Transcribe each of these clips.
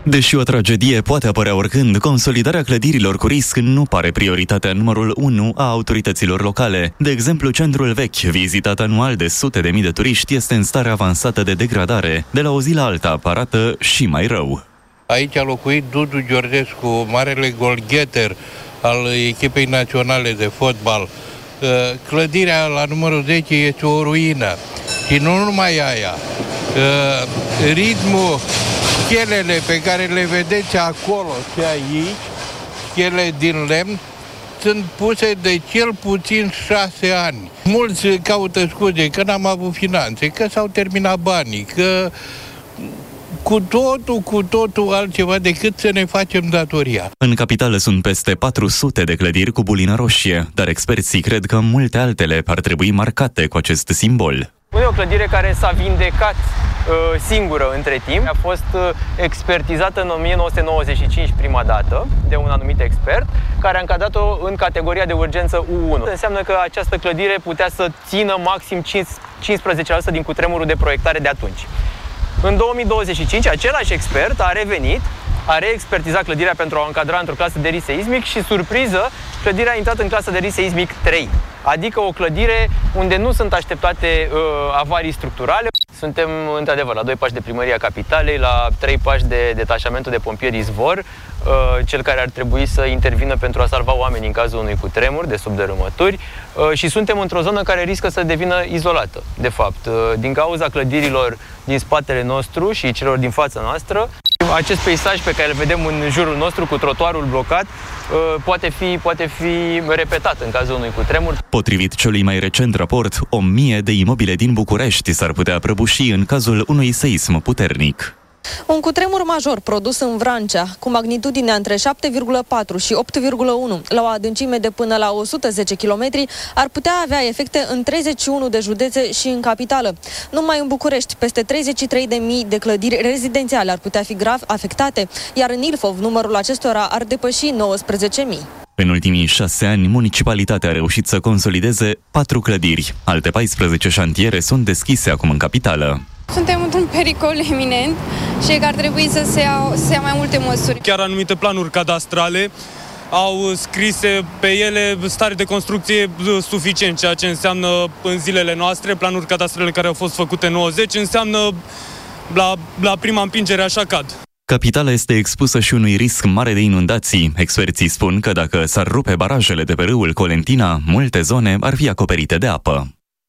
Deși o tragedie poate apărea oricând, consolidarea clădirilor cu risc nu pare prioritatea numărul 1 a autorităților locale. De exemplu, centrul vechi, vizitat anual de sute de mii de turiști, este în stare avansată de degradare. De la o zi la alta arată și mai rău. Aici a locuit Dudu Georgescu, marele golgheter al echipei naționale de fotbal. Clădirea la numărul 10 este o ruină. Și nu numai aia. Ritmul, schelele pe care le vedeți acolo și aici, schele din lemn, sunt puse de cel puțin 6 ani. Mulți caută scuze că n-am avut finanțe, că s-au terminat banii, că cu totul altceva decât să ne facem datoria. În capitală sunt peste 400 de clădiri cu bulină roșie, dar experții cred că multe altele ar trebui marcate cu acest simbol. Nu e o clădire care s-a vindecat singură între timp. A fost expertizată în 1995 prima dată de un anumit expert, care a încadrat-o în categoria de urgență U1. Înseamnă că această clădire putea să țină maxim 15% din cutremurul de proiectare de atunci. În 2025, același expert a revenit, a reexpertizat clădirea pentru a o încadra într-o clasă de risc seismic și, surpriză, clădirea a intrat în clasa de risc seismic 3, adică o clădire unde nu sunt așteptate avarii structurale. Suntem, într-adevăr, la 2 pași de primăria capitalei, la 3 pași de detașamentul de pompieri Izvor, cel care ar trebui să intervină pentru a salva oamenii în cazul unui cutremur de subdărâmături, și suntem într-o zonă care riscă să devină izolată, de fapt, din cauza clădirilor din spatele nostru și celor din fața noastră. Acest peisaj pe care îl vedem în jurul nostru, cu trotuarul blocat, poate fi repetat în cazul unui cutremur. Potrivit celui mai recent raport, 1000 de imobile din București s-ar putea prăbuși în cazul unui seism puternic. Un cutremur major produs în Vrancea, cu magnitudine între 7,4 și 8,1, la o adâncime de până la 110 km, ar putea avea efecte în 31 de județe și în capitală. Numai în București, peste 33.000 de clădiri rezidențiale ar putea fi grav afectate, iar în Ilfov numărul acestora ar depăși 19.000. În ultimii 6 ani, municipalitatea a reușit să consolideze 4 clădiri. Alte 14 șantiere sunt deschise acum în capitală. Suntem într-un pericol eminent și că ar trebui să se ia mai multe măsuri. Chiar anumite planuri cadastrale au scrise pe ele stare de construcție suficient, ceea ce înseamnă în zilele noastre, planuri cadastrale care au fost făcute în 90, înseamnă la prima împingere așa cad. Capitala este expusă și unui risc mare de inundații. Experții spun că dacă s-ar rupe barajele de pe râul Colentina, multe zone ar fi acoperite de apă.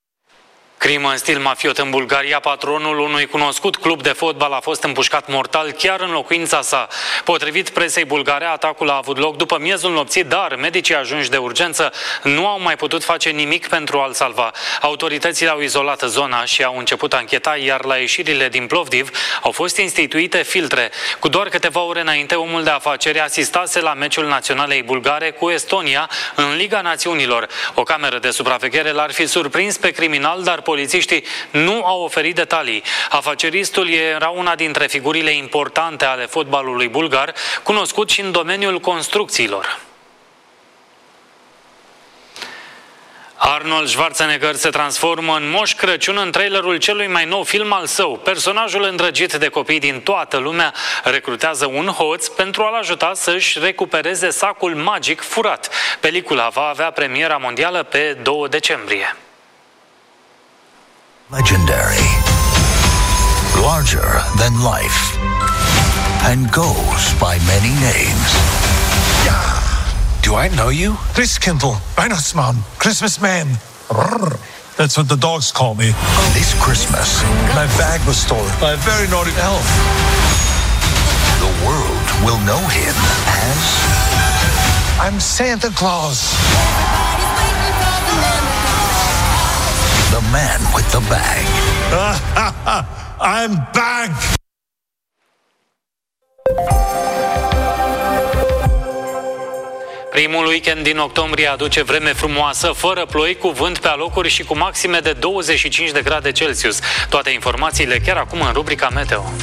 Crimă în stil mafiot în Bulgaria, patronul unui cunoscut club de fotbal a fost împușcat mortal chiar în locuința sa. Potrivit presei bulgare, atacul a avut loc după miezul nopții, dar medicii ajunși de urgență nu au mai putut face nimic pentru a-l salva. Autoritățile au izolat zona și au început a încheta, iar la ieșirile din Plovdiv au fost instituite filtre. Cu doar câteva ore înainte, omul de afaceri asistase la meciul naționalei bulgare cu Estonia în Liga Națiunilor. O cameră de supraveghere l-ar fi surprins pe criminal, dar polițiștii nu au oferit detalii. Afaceristul era una dintre figurile importante ale fotbalului bulgar, cunoscut și în domeniul construcțiilor. Arnold Schwarzenegger se transformă în Moș Crăciun în trailerul celui mai nou film al său. Personajul îndrăgit de copii din toată lumea recrutează un hoț pentru a-l ajuta să-și recupereze sacul magic furat. Pelicula va avea premiera mondială pe 2 decembrie. Legendary, larger than life, and goes by many names. Do I know you? Christkindl, Weihnachtsmann, Christmas man. That's what the dogs call me. This Christmas, my bag was stolen by a very naughty elf. The world will know him as... I'm Santa Claus. The man with the bag. I'm back! Primul weekend din octombrie aduce vreme frumoasă, fără ploi, cu vânt pe alocuri și cu maxime de 25 de grade Celsius. Toate informațiile chiar acum în rubrica Meteo.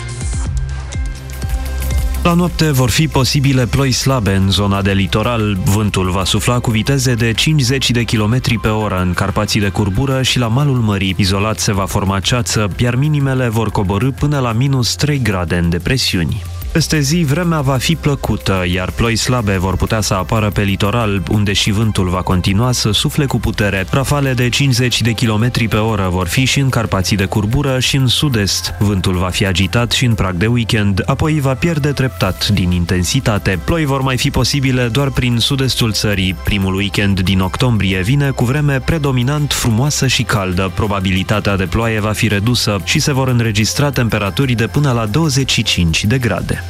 La noapte vor fi posibile ploi slabe în zona de litoral. Vântul va sufla cu viteze de 50 de km pe oră în Carpații de curbură și la malul mării. Izolat se va forma ceață, iar minimele vor coborî până la -3 grade în depresiuni. Peste zi, vremea va fi plăcută, iar ploi slabe vor putea să apară pe litoral, unde și vântul va continua să sufle cu putere. Rafale de 50 de km pe oră vor fi și în Carpații de Curbură și în sud-est. Vântul va fi agitat și în prag de weekend, apoi va pierde treptat din intensitate. Ploi vor mai fi posibile doar prin sud-estul țării. Primul weekend din octombrie vine cu vreme predominant frumoasă și caldă. Probabilitatea de ploaie va fi redusă și se vor înregistra temperaturi de până la 25 de grade.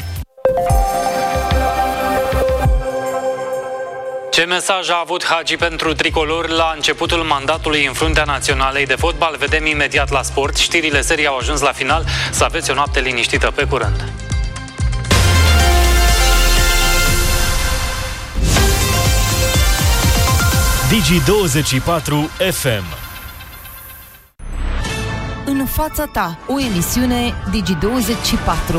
Ce mesaj a avut Hagi pentru tricolori la începutul mandatului în fruntea naționalei de fotbal? Vedem imediat la sport. Știrile serii au ajuns la final. Să aveți o noapte liniștită. Pe curând! Digi24 FM. În fața ta, o emisiune Digi24.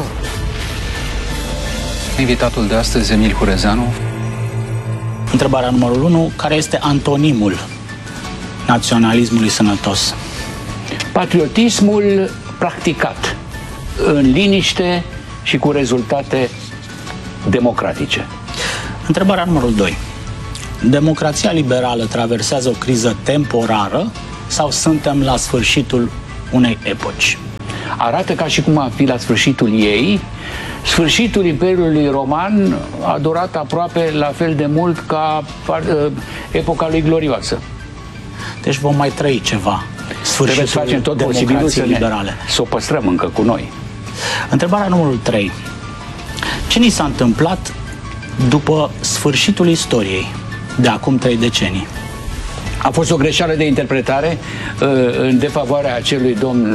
Invitatul de astăzi, Emil Hurezeanu. Întrebarea numărul 1. Care este antonimul naționalismului sănătos? Patriotismul practicat în liniște și cu rezultate democratice. Întrebarea numărul 2. Democrația liberală traversează o criză temporară sau suntem la sfârșitul unei epoci? Arată ca și cum ar fi la sfârșitul ei. Sfârșitul Imperiului Roman a durat aproape la fel de mult ca epoca lui glorioasă. Deci vom mai trăi ceva. Trebuie să facem tot posibilul să o păstrăm încă cu noi. Întrebarea numărul 3. Ce ni s-a întâmplat după sfârșitul istoriei de acum 3 decenii? A fost o greșeală de interpretare în defavoarea acelui domn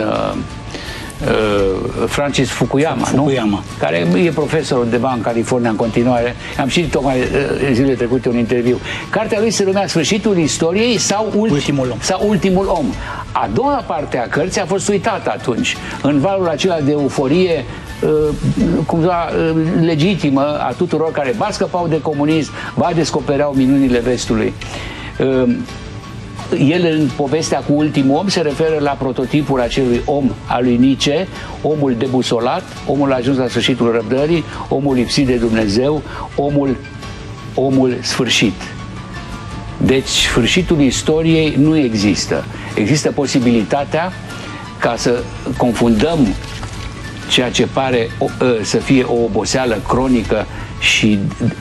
Francis Fukuyama, nu? Care e profesor undeva în California în continuare. Am citit tocmai zilele trecute un interviu. Cartea lui se numea Sfârșitul istoriei sau Ultimul om. A doua parte a cărții a fost uitată atunci, în valul acela de euforie cumva legitimă a tuturor care ba scăpau de comunism, ba descopereau minunile vestului. El, în povestea cu Ultimul om, se referă la prototipul acelui om al lui Nietzsche, omul debusolat, omul ajuns la sfârșitul răbdării, omul lipsit de Dumnezeu, omul sfârșit. Deci, sfârșitul istoriei nu există. Există posibilitatea ca să confundăm ceea ce pare să fie o oboseală cronică și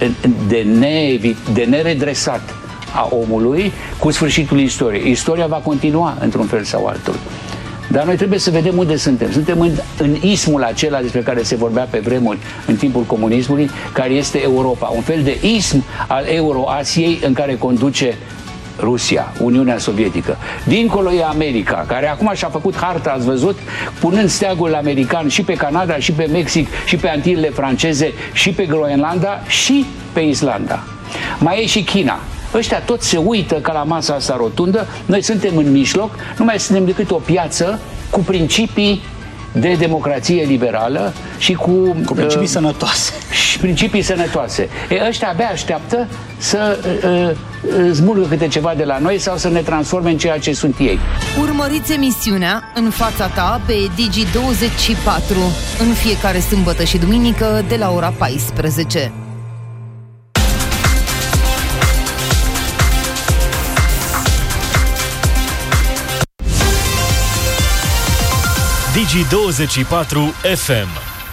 de neredresat a omului cu sfârșitul istoriei. Istoria va continua într-un fel sau altul. Dar noi trebuie să vedem unde suntem. Suntem în ismul acela despre care se vorbea pe vremuri în timpul comunismului, care este Europa. Un fel de ism al Euroasiei în care conduce Rusia, Uniunea Sovietică. Dincolo e America, care acum și-a făcut harta, ați văzut, punând steagul american și pe Canada, și pe Mexic, și pe Antilele franceze, și pe Groenlanda, și pe Islanda. Mai e și China. Ăștia toți se uită ca la masa asta rotundă, noi suntem în mijloc, nu mai suntem decât o piață cu principii de democrație liberală și cu principii sănătoase. Și principii sănătoase. Ăștia abia așteaptă să smulgă câte ceva de la noi sau să ne transforme în ceea ce sunt ei. Urmăriți emisiunea În fața ta pe Digi24 în fiecare sâmbătă și duminică de la ora 14. Digi24 FM.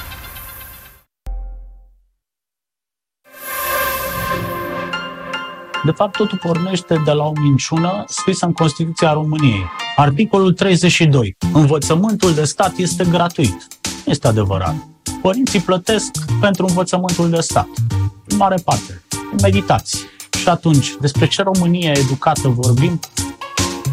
De fapt, totul pornește de la o minciună scrisă în Constituția României. Articolul 32. Învățământul de stat este gratuit. Este adevărat. Părinții plătesc pentru învățământul de stat. În mare parte. Meditați. Și atunci, despre ce România educată vorbim?